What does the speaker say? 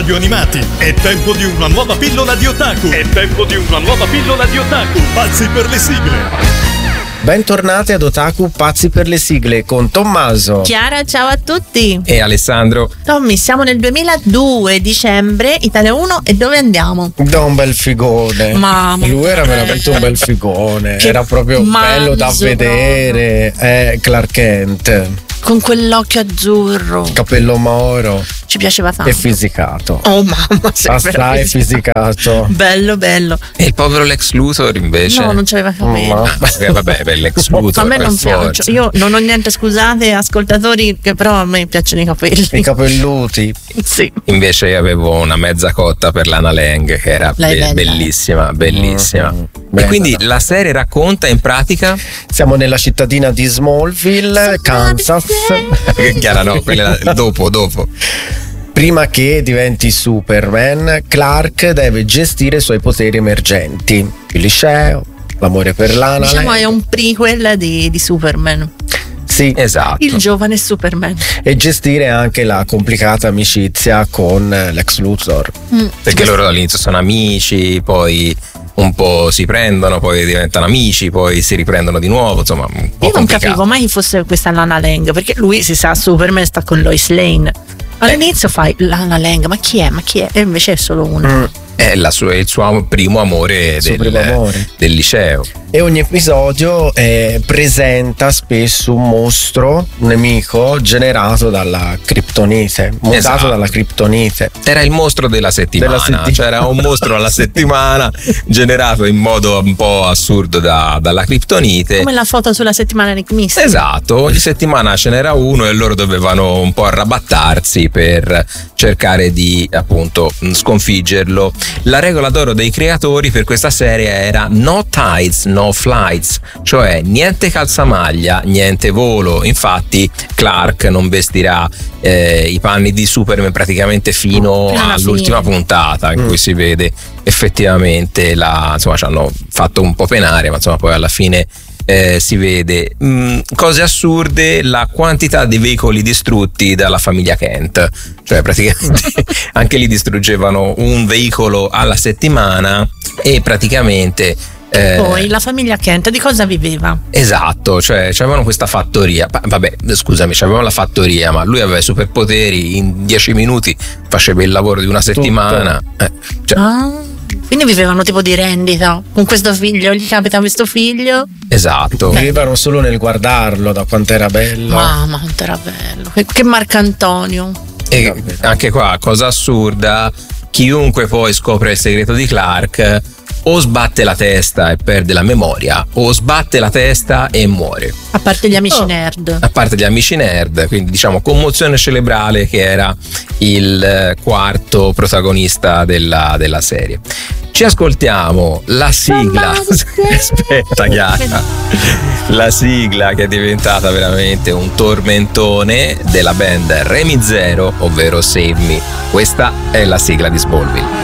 radio animati. È tempo di una nuova pillola di otaku. Pazzi per le sigle. Bentornati ad Otaku Pazzi per le sigle con Tommaso, Chiara, ciao a tutti. E Alessandro. Tommy, siamo nel 2002, dicembre, Italia 1, e dove andiamo? da un bel figone. Mamma Lui era mia. veramente un bel figone. Che Era proprio bello da manzo, vedere. Clark Kent, Con quell'occhio azzurro. capello moro Ci piaceva tanto. e fisicato. Oh mamma, sei Assai veramente- fisicato. Bello, bello. E il povero Lex Luthor invece? No, non c'aveva capelli. Ma- Vabbè, per Lex Luthor A me per non forza. piace. Io non ho niente, scusate, ascoltatori, che però a me piacciono i capelli. I capelluti. Sì. Invece io avevo una mezza cotta per Lana Lang, che era Lei bella. bellissima. Mm, E bella. quindi la serie racconta in pratica Siamo nella cittadina di Smallville, Kansas. Chiara, no, quella dopo. Prima che diventi Superman, Clark deve gestire i suoi poteri emergenti. Il liceo, l'amore per Lana. Diciamo Lang. è un prequel di Superman. Sì, Esatto. Il giovane Superman. e gestire anche la complicata amicizia con Lex Luthor. Perché loro all'inizio sono amici, poi un po' si prendono, poi diventano amici, poi si riprendono di nuovo, insomma, un po' Io non complicato. capivo mai chi fosse questa Lana Lang, perché lui si sa Superman sta con Lois Lane. All'inizio fai Lana Lang, ma chi è? E invece è solo una. È il suo primo amore, Suo primo amore. del liceo. E ogni episodio presenta spesso un mostro, un nemico generato dalla Kryptonite, mutato Esatto. dalla Kryptonite. Era il mostro della settimana, cioè era un mostro alla settimana generato in modo un po' assurdo dalla Kryptonite. Come la foto sulla settimana Nick Mystery. Esatto, ogni settimana ce n'era uno e loro dovevano un po' arrabattarsi per cercare di appunto sconfiggerlo. La regola d'oro dei creatori per questa serie era no tides, no flights, cioè niente calzamaglia, niente volo. Infatti Clark non vestirà i panni di Superman praticamente fino Alla all'ultima fine. puntata in cui si vede effettivamente insomma ci hanno fatto un po' penare, ma insomma poi alla fine si vede. Cose assurde, la quantità di veicoli distrutti dalla famiglia Kent, cioè praticamente anche lì distruggevano un veicolo alla settimana e praticamente Poi la famiglia Kent di cosa viveva? esatto, cioè avevano questa fattoria. Vabbè, scusami, c'avevano la fattoria, ma lui aveva i superpoteri, in 10 minuti faceva il lavoro di una settimana. Quindi vivevano tipo di rendita. Con questo figlio, gli capita questo figlio. Esatto. Vivevano solo nel guardarlo, da quanto era bello. Mamma, quanto era bello. Che Marcantonio. E anche qua, cosa assurda, chiunque poi scopre il segreto di Clark o sbatte la testa e perde la memoria, o sbatte la testa e muore. A parte gli amici nerd. A parte gli amici nerd, quindi diciamo commozione cerebrale, che era il quarto protagonista della serie. Ci ascoltiamo la sigla. Aspetta, Chiara. La sigla che è diventata veramente un tormentone della band Remy Zero, ovvero Save Me. Questa è la sigla di Smallville.